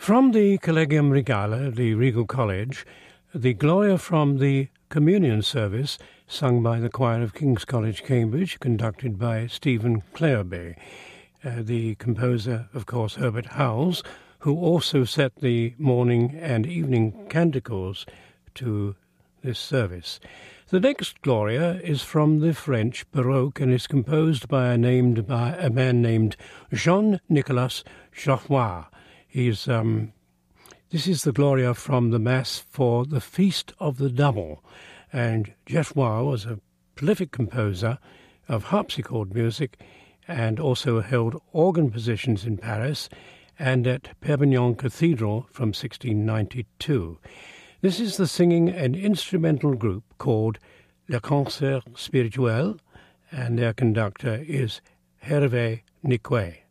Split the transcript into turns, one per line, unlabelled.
From the Collegium Regale, the Regal College, the Gloria from the Communion Service, sung by the choir of King's College, Cambridge, conducted by Stephen Clairby. The composer, of course, Herbert Howells, who also set the morning and evening canticles to this service. The next Gloria is from the French Baroque and is composed by a man named Jean-Nicolas Geoffroy. This is the Gloria from the Mass for the Feast of the Double, and Geoffroy was a prolific composer of harpsichord music and also held organ positions in Paris and at Perpignan Cathedral from 1692. This is the singing and instrumental group called Le Concert Spirituel, and their conductor is Hervé Niquet.